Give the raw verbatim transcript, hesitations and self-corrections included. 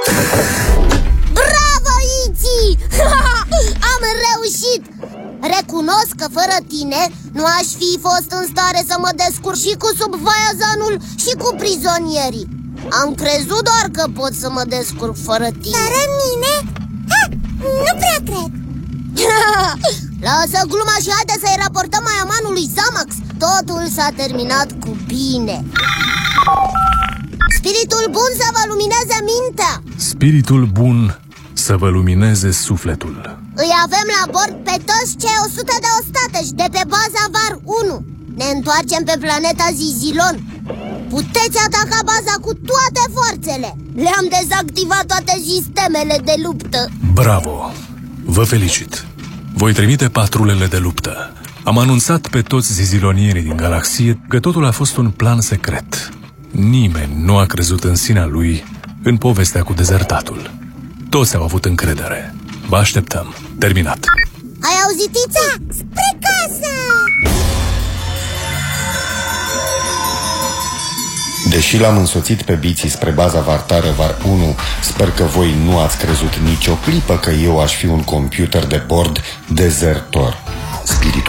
Bravo, Iti! Am reușit! Recunosc că fără tine nu aș fi fost în stare să mă descurc și cu subvaiazanul și cu prizonierii. Am crezut doar că pot să mă descurc fără tine. Fără mine? Ha, nu prea cred. Lasă gluma și haide să-i raportăm Aiamanului Zamax. Totul s-a terminat cu bine. Spiritul bun să vă lumineze mintea. Spiritul bun să vă lumineze sufletul. Îi avem la bord pe toți cei o sută de ostatăși de pe baza Var unu. Ne întoarcem pe planeta Zizilon. Puteți ataca baza cu toate forțele. Le-am dezactivat toate sistemele de luptă. Bravo! Vă felicit! Voi trimite patrulele de luptă. Am anunțat pe toți zizilonierii din galaxie că totul a fost un plan secret. Nimeni nu a crezut în sinea lui în povestea cu dezertatul. Toți au avut încredere. Vă așteptăm. Terminat. Ai auzit, Ița? Spre casă! Deși l-am însoțit pe Biții spre baza Vartară Var unu, sper că voi nu ați crezut nicio clipă că eu aș fi un computer de bord dezertor. Spiritul